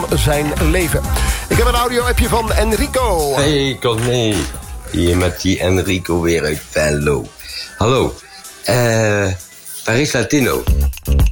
zijn leven. Ik heb een audio-appje van Enrico. Hey Corné, hier met die Enrico weer uit Venlo. Hallo, waar is Latino?